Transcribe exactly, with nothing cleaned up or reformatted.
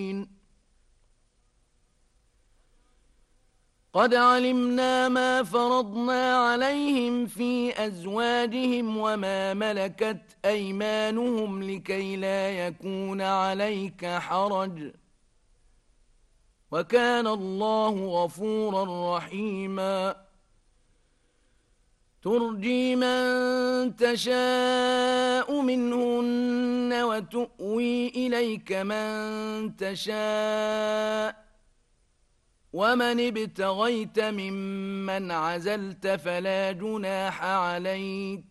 قد علمنا ما فرضنا عليهم في أزواجهم وما ملكت أيمانهم لكي لا يكون عليك حرج وكان الله غفورا رحيما ترجي من تشاء منهن وتؤوي إليك من تشاء ومن ابتغيت ممن عزلت فلا جناح عليك